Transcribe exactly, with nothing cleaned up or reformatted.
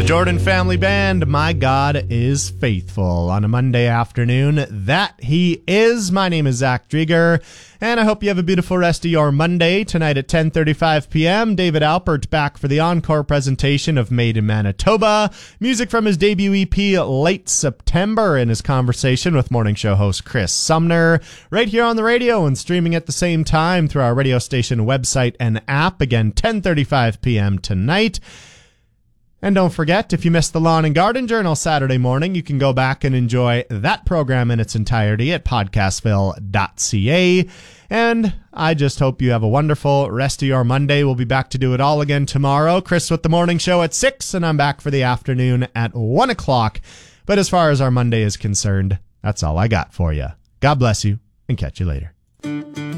Jordan Family Band, My God is Faithful, on a Monday afternoon. That he is. My name is Zach Drieger, and I hope you have a beautiful rest of your Monday. Tonight at ten thirty-five p.m., David Alpert back for the encore presentation of Made in Manitoba. Music from his debut E P, Late September, in his conversation with morning show host Chris Sumner. Right here on the radio and streaming at the same time through our radio station website and app. Again, ten thirty-five p.m. tonight. And don't forget, if you missed the Lawn and Garden Journal Saturday morning, you can go back and enjoy that program in its entirety at podcastville dot c a. And I just hope you have a wonderful rest of your Monday. We'll be back to do it all again tomorrow. Chris with the morning show at six, and I'm back for the afternoon at one o'clock. But as far as our Monday is concerned, that's all I got for you. God bless you, and catch you later.